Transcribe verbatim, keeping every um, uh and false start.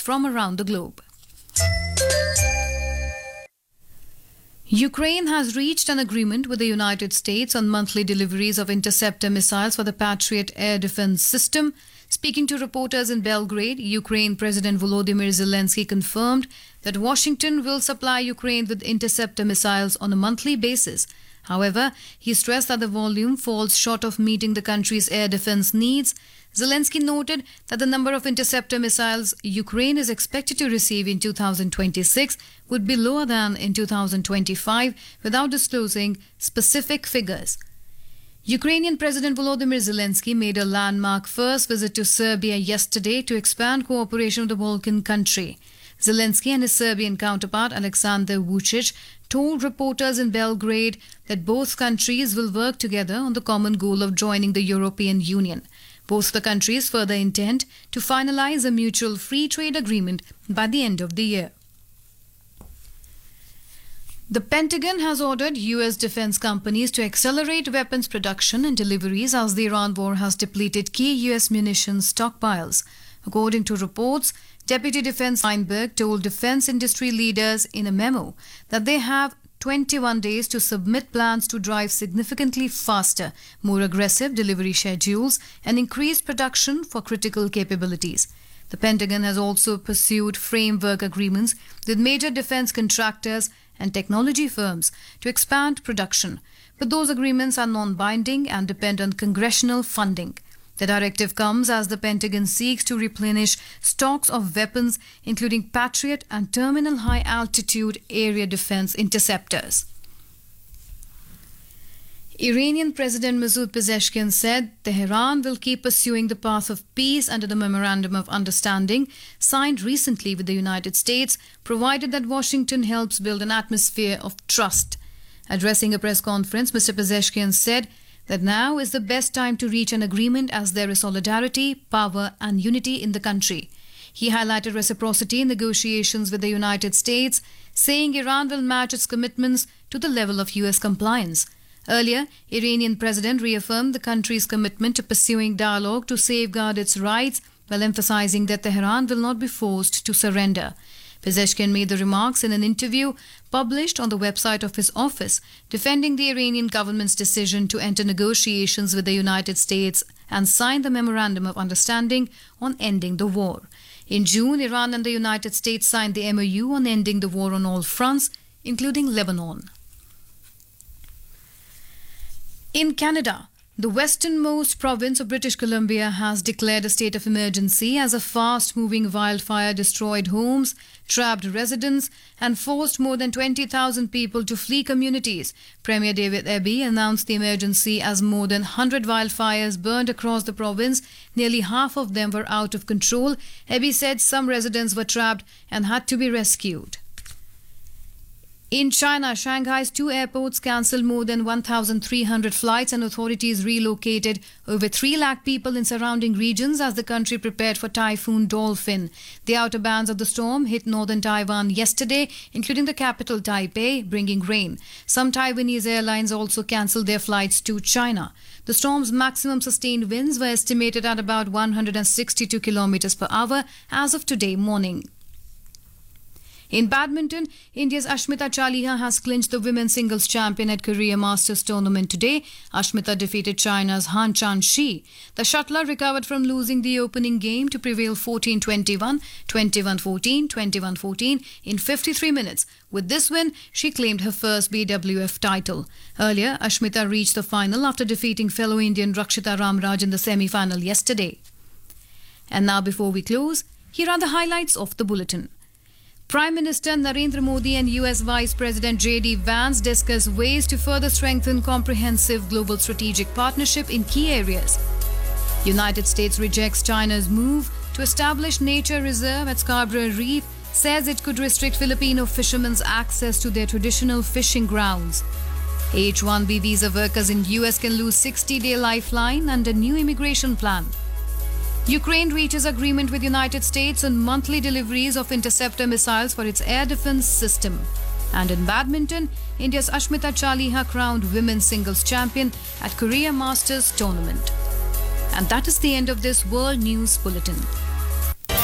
from around the globe. Ukraine has reached an agreement with the United States on monthly deliveries of interceptor missiles for the Patriot air defense system. Speaking to reporters in Belgrade, Ukraine President Volodymyr Zelensky confirmed that Washington will supply Ukraine with interceptor missiles on a monthly basis. However, he stressed that the volume falls short of meeting the country's air defense needs. Zelensky noted that the number of interceptor missiles Ukraine is expected to receive in two thousand twenty-six would be lower than in two thousand twenty-five, without disclosing specific figures. Ukrainian President Volodymyr Zelensky made a landmark first visit to Serbia yesterday to expand cooperation with the Balkan country. Zelensky and his Serbian counterpart Aleksandar Vučić told reporters in Belgrade that both countries will work together on the common goal of joining the European Union. Both the countries further intend to finalize a mutual free trade agreement by the end of the year. The Pentagon has ordered U S defense companies to accelerate weapons production and deliveries as the Iran war has depleted key U S munitions stockpiles. According to reports, Deputy Defense Feinberg told defense industry leaders in a memo that they have twenty-one days to submit plans to drive significantly faster, more aggressive delivery schedules and increased production for critical capabilities. The Pentagon has also pursued framework agreements with major defense contractors and technology firms to expand production, but those agreements are non-binding and depend on congressional funding. The directive comes as the Pentagon seeks to replenish stocks of weapons, including Patriot and Terminal High Altitude Area Defense Interceptors. Iranian President Masoud Pezeshkian said Tehran will keep pursuing the path of peace under the Memorandum of Understanding signed recently with the United States, provided that Washington helps build an atmosphere of trust. Addressing a press conference, Mister Pezeshkian said that now is the best time to reach an agreement as there is solidarity, power and unity in the country. He highlighted reciprocity in negotiations with the United States, saying Iran will match its commitments to the level of U S compliance. Earlier, Iranian President reaffirmed the country's commitment to pursuing dialogue to safeguard its rights, while emphasizing that Tehran will not be forced to surrender. Pezeshkian made the remarks in an interview published on the website of his office, defending the Iranian government's decision to enter negotiations with the United States and sign the Memorandum of Understanding on ending the war. In June, Iran and the United States signed the M O U on ending the war on all fronts, including Lebanon. In Canada, the westernmost province of British Columbia has declared a state of emergency as a fast-moving wildfire destroyed homes, trapped residents, and forced more than twenty thousand people to flee communities. Premier David Eby announced the emergency as more than one hundred wildfires burned across the province. Nearly half of them were out of control. Eby said some residents were trapped and had to be rescued. In China, Shanghai's two airports cancelled more than one thousand three hundred flights and authorities relocated over three lakh people in surrounding regions as the country prepared for Typhoon Dolphin. The outer bands of the storm hit northern Taiwan yesterday, including the capital Taipei, bringing rain. Some Taiwanese airlines also cancelled their flights to China. The storm's maximum sustained winds were estimated at about one hundred sixty-two kilometers per hour as of today morning. In badminton, India's Ashmita Chaliha has clinched the women's singles champion at Korea Masters tournament today. Ashmita defeated China's Han Chan-shi. The shuttler recovered from losing the opening game to prevail fourteen twenty-one, twenty-one fourteen, twenty-one fourteen in fifty-three minutes. With this win, she claimed her first B W F title. Earlier, Ashmita reached the final after defeating fellow Indian Rakshita Ramraj in the semi-final yesterday. And now, before we close, here are the highlights of the bulletin. Prime Minister Narendra Modi and U S Vice President J D Vance discuss ways to further strengthen comprehensive global strategic partnership in key areas. United States rejects China's move to establish nature reserve at Scarborough Reef, says it could restrict Filipino fishermen's access to their traditional fishing grounds. H one B visa workers in U S can lose sixty-day lifeline under new immigration plan. Ukraine reaches agreement with United States on monthly deliveries of interceptor missiles for its air defense system. And in badminton, India's Ashmita Chaliha crowned women's singles champion at Korea Masters tournament. And that is the end of this World News Bulletin.